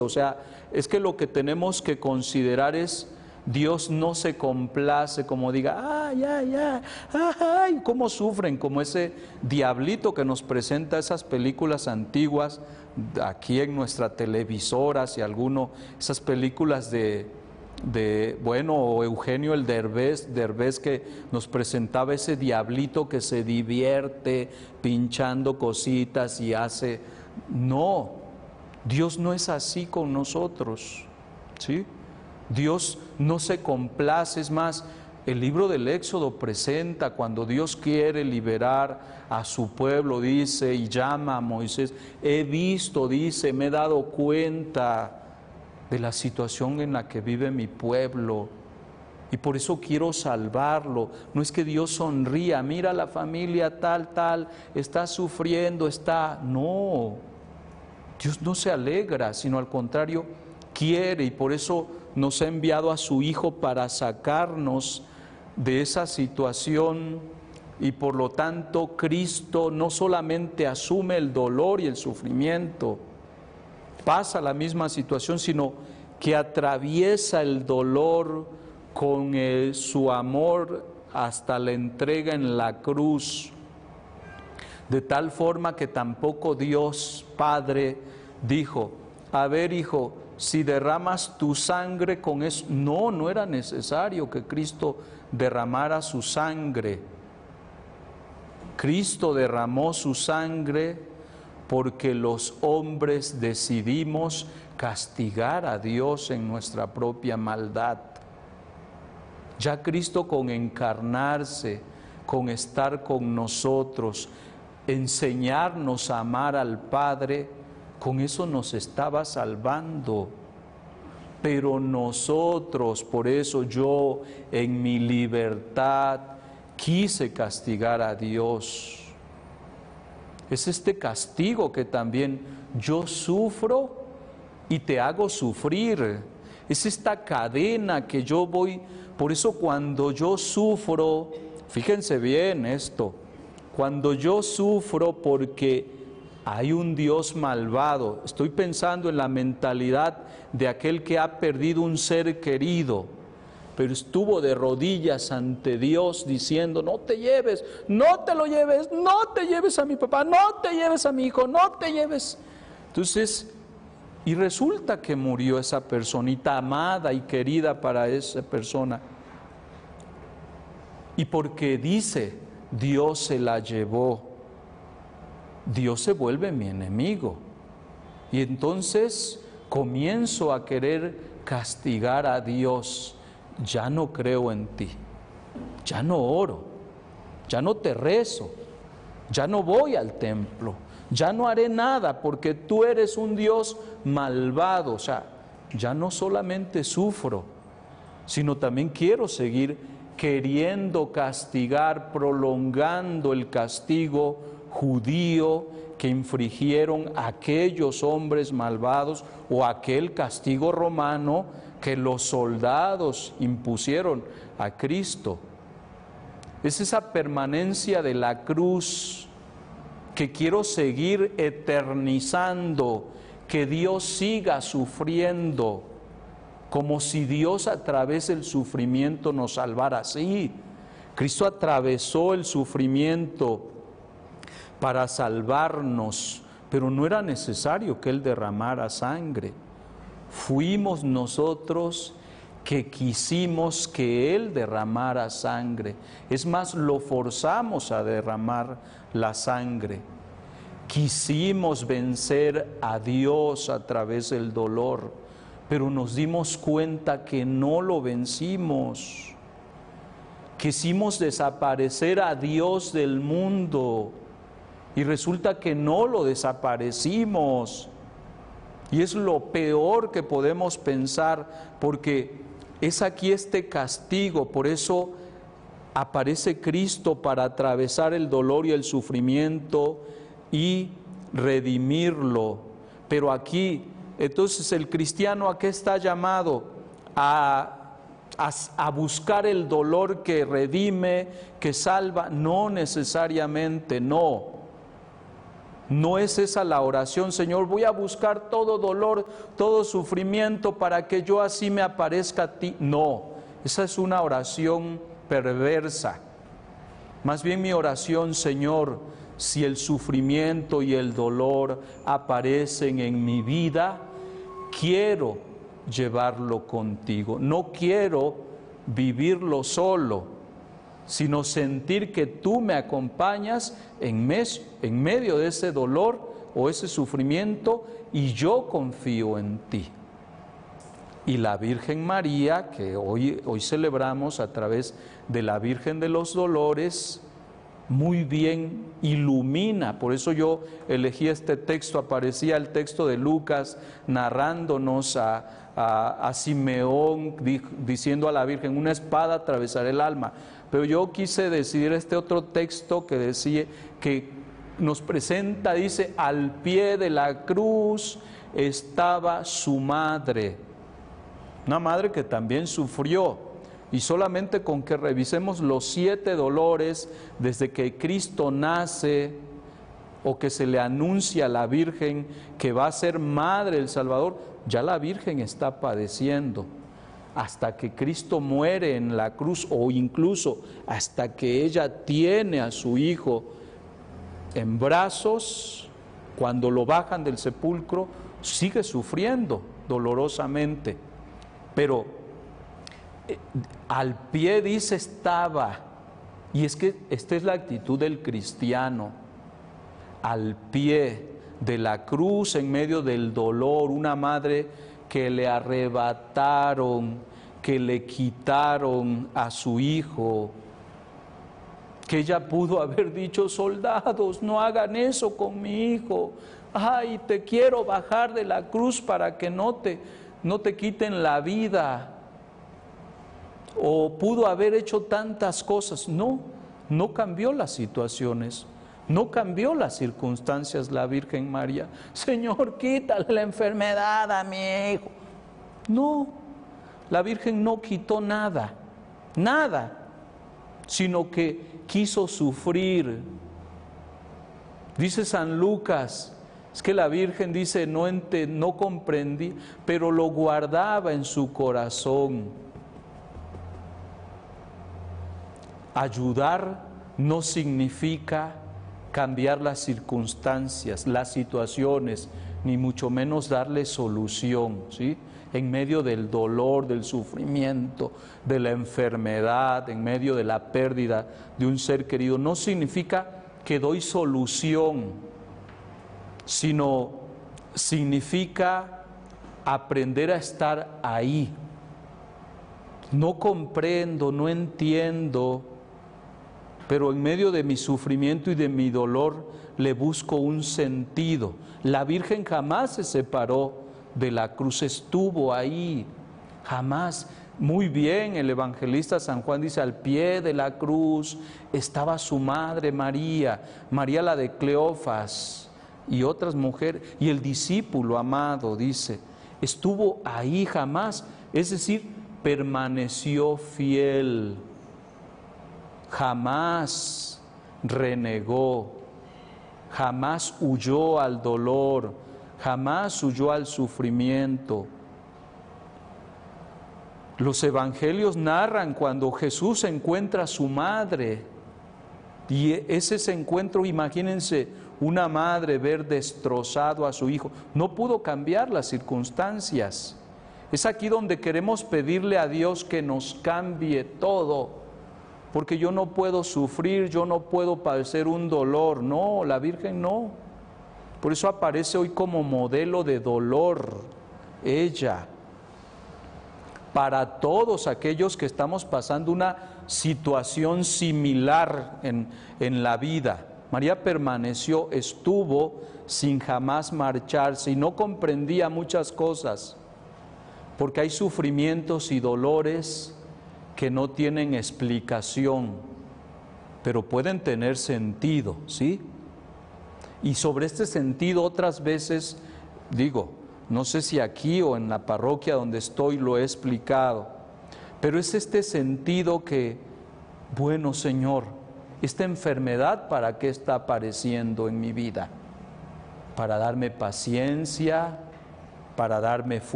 O sea, es que lo que tenemos que considerar es, Dios no se complace como diga, ay, ay, ay, ay, cómo sufren, como ese diablito que nos presenta esas películas antiguas aquí en nuestra televisora, si alguno, esas películas bueno, Eugenio el Derbez que nos presentaba ese diablito que se divierte pinchando cositas y hace, no, Dios no es así con nosotros, ¿sí? Dios no se complace, es más, el libro del Éxodo presenta cuando Dios quiere liberar a su pueblo, dice, y llama a Moisés, he visto, dice, me he dado cuenta de la situación en la que vive mi pueblo y por eso quiero salvarlo. No es que Dios sonría, mira la familia tal, está sufriendo, no, Dios no se alegra, sino al contrario, quiere, y por eso nos ha enviado a su Hijo para sacarnos de esa situación, y por lo tanto Cristo no solamente asume el dolor y el sufrimiento, pasa la misma situación, sino que atraviesa el dolor con su amor hasta la entrega en la cruz, de tal forma que tampoco Dios Padre dijo, a ver, hijo, si derramas tu sangre con eso, no era necesario que Cristo derramara su sangre. Cristo derramó su sangre porque los hombres decidimos castigar a Dios en nuestra propia maldad. Ya Cristo, con encarnarse, con estar con nosotros, enseñarnos a amar al Padre, con eso nos estaba salvando. Pero nosotros, por eso yo en mi libertad quise castigar a Dios. Es este castigo que también yo sufro y te hago sufrir. Es esta cadena que yo voy. Por eso cuando yo sufro, fíjense bien esto, cuando yo sufro porque hay un Dios malvado, estoy pensando en la mentalidad de aquel que ha perdido un ser querido, pero estuvo de rodillas ante Dios diciendo, no te lleves, no te lo lleves, no te lleves a mi papá, no te lleves a mi hijo, no te lleves. Entonces, y resulta que murió esa personita amada y querida para esa persona. Y porque dice, Dios se la llevó, Dios se vuelve mi enemigo. Y entonces comienzo a querer castigar a Dios. Ya no creo en ti, ya no oro, ya no te rezo, ya no voy al templo, ya no haré nada porque tú eres un Dios malvado. O sea, ya no solamente sufro, sino también quiero seguir queriendo castigar, prolongando el castigo judío que infligieron aquellos hombres malvados, o aquel castigo romano que los soldados impusieron a Cristo. Es esa permanencia de la cruz que quiero seguir eternizando, que Dios siga sufriendo, como si Dios a través del sufrimiento nos salvara. Sí, Cristo atravesó el sufrimiento para salvarnos, pero no era necesario que Él derramara sangre. Fuimos nosotros que quisimos que Él derramara sangre. Es más, lo forzamos a derramar la sangre. Quisimos vencer a Dios a través del dolor, pero nos dimos cuenta que no lo vencimos. Quisimos desaparecer a Dios del mundo y resulta que no lo desaparecimos. Y es lo peor que podemos pensar, porque es aquí este castigo. Por eso aparece Cristo para atravesar el dolor y el sufrimiento y redimirlo. Pero aquí, entonces, el cristiano, ¿a qué está llamado? A buscar el dolor que redime, que salva. No necesariamente, no. No es esa la oración, Señor, voy a buscar todo dolor, todo sufrimiento para que yo así me aparezca a ti. No, esa es una oración perversa. Más bien mi oración, Señor, si el sufrimiento y el dolor aparecen en mi vida, quiero llevarlo contigo. No quiero vivirlo solo, sino sentir que tú me acompañas en medio de ese dolor o ese sufrimiento y yo confío en ti. Y la Virgen María, que hoy celebramos a través de la Virgen de los Dolores, muy bien ilumina. Por eso yo elegí este texto, aparecía el texto de Lucas narrándonos a Simeón diciendo a la Virgen, una espada atravesará el alma. Pero yo quise decidir este otro texto que decía, que nos presenta, dice, al pie de la cruz estaba su madre, una madre que también sufrió. Y solamente con que revisemos los 7 dolores desde que Cristo nace o que se le anuncia a la Virgen que va a ser madre del Salvador, ya la Virgen está padeciendo. Hasta que Cristo muere en la cruz o incluso hasta que ella tiene a su hijo en brazos, cuando lo bajan del sepulcro, sigue sufriendo dolorosamente. Pero al pie dice estaba, y es que esta es la actitud del cristiano, al pie de la cruz, en medio del dolor, una madre que le arrebataron, que le quitaron a su hijo, que ella pudo haber dicho, soldados, no hagan eso con mi hijo, ay, te quiero bajar de la cruz para que no te quiten la vida. O pudo haber hecho tantas cosas. No cambió las situaciones, no cambió las circunstancias la Virgen María. Señor, quítale la enfermedad a mi hijo. No, la Virgen no quitó nada, sino que quiso sufrir. Dice San Lucas, es que la Virgen dice, no comprendí, pero lo guardaba en su corazón. Ayudar no significa cambiar las circunstancias, las situaciones, ni mucho menos darle solución, ¿sí? En medio del dolor, del sufrimiento, de la enfermedad, en medio de la pérdida de un ser querido, no significa que doy solución, sino significa aprender a estar ahí. No comprendo, no entiendo, pero en medio de mi sufrimiento y de mi dolor le busco un sentido. La Virgen jamás se separó de la cruz, estuvo ahí, jamás. Muy bien, el evangelista San Juan dice, al pie de la cruz estaba su madre María, María la de Cleofas y otras mujeres, y el discípulo amado, dice, estuvo ahí jamás, es decir, permaneció fiel. Jamás renegó, jamás huyó al dolor, jamás huyó al sufrimiento. Los evangelios narran cuando Jesús encuentra a su madre, y ese encuentro, imagínense, una madre ver destrozado a su hijo, no pudo cambiar las circunstancias. Es aquí donde queremos pedirle a Dios que nos cambie todo. Porque yo no puedo sufrir, yo no puedo padecer un dolor. No, la Virgen no. Por eso aparece hoy como modelo de dolor ella. Para todos aquellos que estamos pasando una situación similar en la vida. María permaneció, estuvo sin jamás marcharse y no comprendía muchas cosas. Porque hay sufrimientos y dolores que no tienen explicación, pero pueden tener sentido, ¿sí? Y sobre este sentido otras veces, no sé si aquí o en la parroquia donde estoy lo he explicado, pero es este sentido que, bueno, Señor, esta enfermedad, ¿para qué está apareciendo en mi vida? para darme paciencia, para darme fuerza.